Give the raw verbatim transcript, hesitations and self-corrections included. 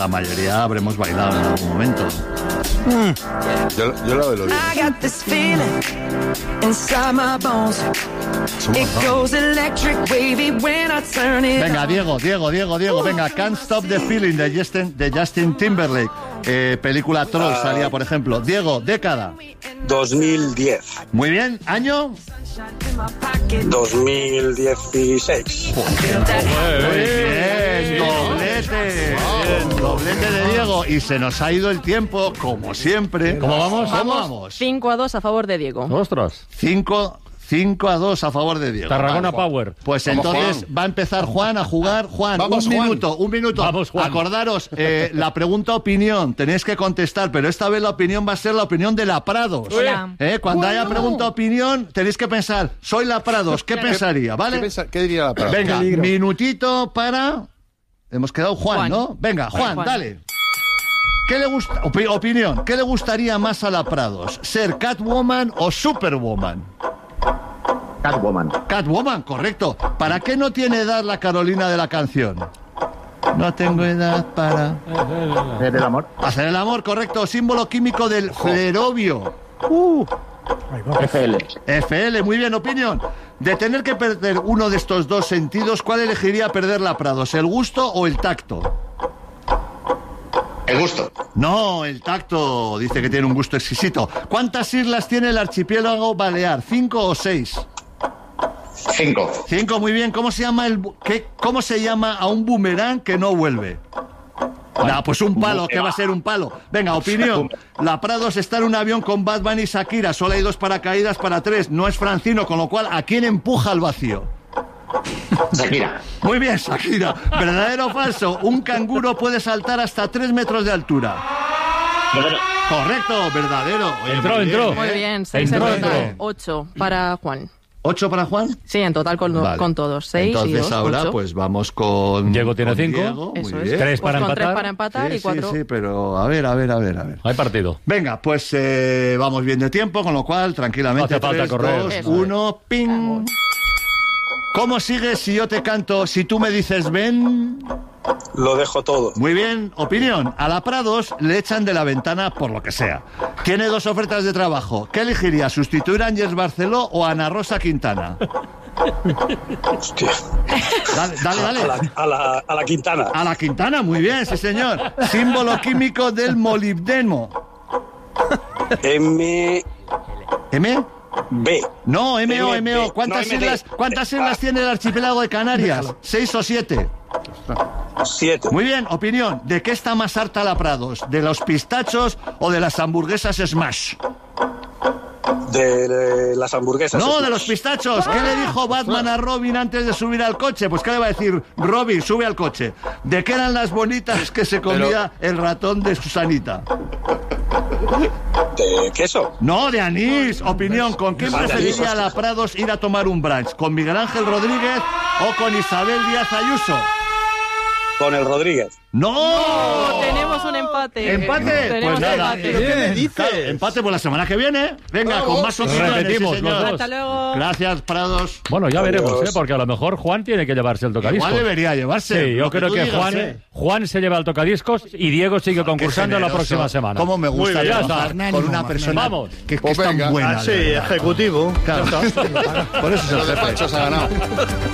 La mayoría habremos bailado en algún momento. Mm. Yo, yo la veo bien. Venga, Diego, Diego, Diego, Diego, venga, Can't Stop the Feeling de Justin, de Justin Timberlake. Eh, película Troll uh, salía, por ejemplo. Diego, década. dos mil diez. Muy bien, ¿año? dos mil dieciséis. Muy bien, doblete. Bien, doblete de Diego. Y se nos ha ido el tiempo, como siempre. ¿Cómo vamos? ¿Cómo vamos? cinco a dos a favor de Diego. ¡Ostras! cinco a dos a favor de Diego. Tarragona vale, Power. Pues Vamos, entonces Juan. va a empezar Juan a jugar. Juan, Vamos, un Juan. minuto, un minuto. Vamos, Juan. Acordaros, eh, la pregunta opinión, tenéis que contestar, pero esta vez la opinión va a ser la opinión de la Prados. Hola. Eh, cuando Bueno. haya pregunta opinión, tenéis que pensar, soy la Prados, ¿qué pensaría? ¿Vale? ¿Qué, pensa- qué diría la palabra? Venga, minutito para... Hemos quedado Juan, Juan. ¿no? Venga, Juan, Juan. dale. ¿Qué le gusta? Opi- opinión, ¿qué le gustaría más a la Prados? ¿Ser Catwoman o Superwoman? Catwoman. Catwoman, correcto. ¿Para qué no tiene edad la Carolina de la canción? No tengo edad para... ¿Es del amor? Hacer el amor, correcto. Símbolo químico del flerovio. Uh. F L. F L, muy bien, opinión. De tener que perder uno de estos dos sentidos, ¿cuál elegiría perder la Prados? ¿El gusto o el tacto? El gusto. No, el tacto. Dice que tiene un gusto exquisito. ¿Cuántas islas tiene el archipiélago balear? ¿Cinco o seis? Cinco. Cinco, muy bien. ¿Cómo se llama el bu- qué, cómo se llama a un boomerang que no vuelve? Nah, pues un palo, ¿qué va a ser un palo? Venga, opinión. La Prados está en un avión con Batman y Shakira. Solo hay dos paracaídas para tres. No es Francino, con lo cual, ¿a quién empuja al vacío? Shakira. Muy bien, Shakira. ¿Verdadero o falso? Un canguro puede saltar hasta tres metros de altura. Correcto, verdadero. Oye, Entró, muy bien, entró. ¿eh? Muy bien, seis en Entró, total. entró. Ocho para Juan. ¿Ocho para Juan? Sí, en total con, Vale. con todos. Seis Entonces y dos, ahora ocho. pues vamos con... Diego tiene con cinco. Diego, muy Eso bien. es. Tres Pues para con empatar. tres para empatar Sí, y cuatro. sí, sí, pero a ver, a ver, a ver, a ver. Hay partido. Venga, pues eh, vamos bien de tiempo, con lo cual, tranquilamente, No hace falta tres, correr. dos, Eso. uno, ping. ¿Cómo sigues si yo te canto, si tú me dices ven? Lo dejo todo. Muy bien, opinión. A la Prados le echan de la ventana por lo que sea. Tiene dos ofertas de trabajo. ¿Qué elegiría, sustituir a Ángeles Barceló o a Ana Rosa Quintana? Hostia. Dale, dale, dale. A la, a la, a la Quintana. A la Quintana, muy bien, sí señor. Símbolo químico del molibdeno. M. ¿M? B. No, M O, M O. M ¿Cuántas, D. No, M D. islas, ¿cuántas islas tiene el archipiélago de Canarias? ¿Seis o siete? Siete. Muy bien, opinión. ¿De qué está más harta la Prados? ¿De los pistachos o de las hamburguesas Smash? De, de las hamburguesas. No, de los pistachos. ¿Qué le dijo Batman a Robin antes de subir al coche? Pues ¿qué le va a decir? Robin, sube al coche. ¿De qué eran las bonitas que se comía el ratón de Susanita? ¿De queso? No, de anís. Opinión, ¿con quién Ah, de anís, preferiría la ostras. Prados ir a tomar un brunch? ¿Con Miguel Ángel Rodríguez o con Isabel Díaz Ayuso? Con el Rodríguez. ¡No! Tenemos un empate. ¿Empate? Tenemos Pues nada. empate. ¿Qué me dices? Claro, empate por la semana que viene. Venga, Bravo. con más opiniones, Repetimos sí, los señor. dos. Hasta luego. Gracias, Prados. Bueno, ya Adiós. veremos, ¿eh? Porque a lo mejor Juan tiene que llevarse el tocadiscos. Igual debería llevarse. Sí, yo lo creo tú que digas, Juan, ¿eh? Juan se lleva el tocadiscos y Diego sigue concursando la Qué próxima generoso. semana. Cómo me gusta Muy bien, ya trabajar está. con una persona Vamos. que, que Pues es tan venga. buena. Ah, de sí, verdad. ejecutivo. Claro. Por eso es el Los jefe. despachos ha ganado.